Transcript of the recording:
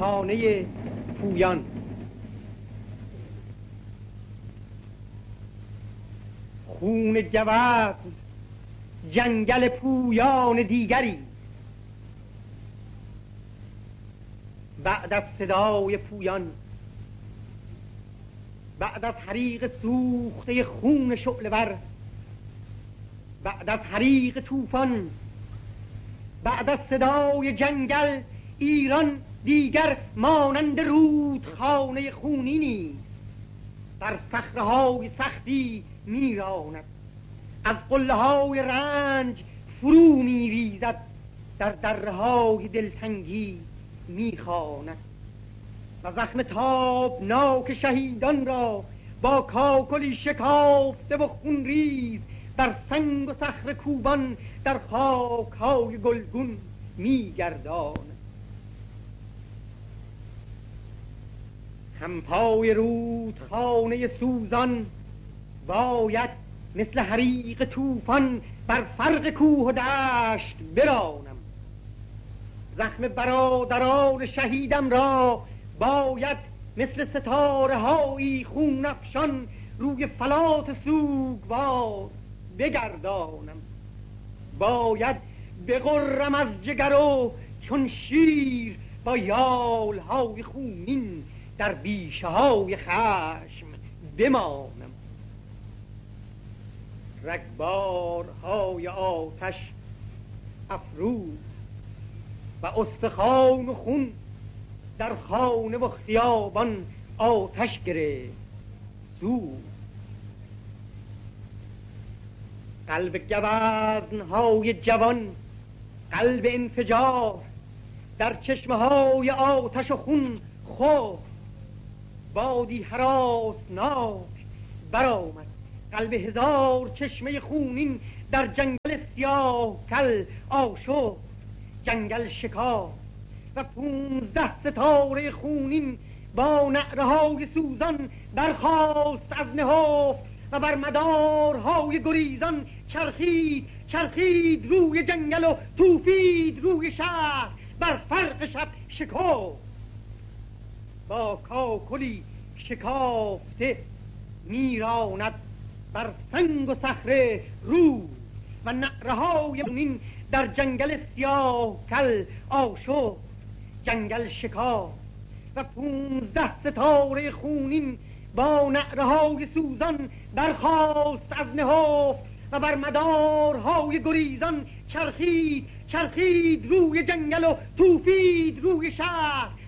خانه پویان. خون گوزن جنگل پویان دیگری، بعد از صدای پویان، بعد از حریق سوخته خون شعله‌ور، بعد از حریق طوفان، بعد از صدای جنگل، ایران دیگر مانند رودخانه خونی نیست. در صخره‌های سختی میراند، از قله‌های رنج فرو میریزد، در دره‌های دلتنگی میخواند و زخم تابناک شهیدان را با کاکلی شکافته و خونریز در سنگ و صخره کوبان در خاک‌های گلگون میگرداند. همپای رودخانه سوزان باید مثل حریق طوفان بر فرق کوه و دشت برانم. زخم برادران شهیدم را باید مثل ستاره هایی خون افشان روی فلات سوگوار بگردانم. باید بغرم از جگر و چون شیر با یال های خونین در بیشه های خشم بمانم. رگبار های آتش افروز و استخوان و خون در خانه و خیابان آتش گرفت سوز. قلب گوزن‌های جوان، قلب انفجار در چشمه‌های آتش و خون خفت. بادی هراسناک برآمد، قلب هزار چشمه خونین در جنگل سیاه کل آشفت. جنگل شکاف و 15 ستاره خونین با نعره‌های سوزان برخاست از نهفت و بر مدارهای گریزان چرخید روی جنگل و توفید روی شهر. بر فرق شب شکفت، با کاکلی شکافته میراند بر سنگ و صخره روز و نعره‌های خونین در جنگل سیاه کل آشفت. جنگل شکاف و 15 ستاره خونین با نعره‌های سوزان برخاست از نهفت و بر مدارهای گریزان چرخید روی جنگل و توفید روی شهر.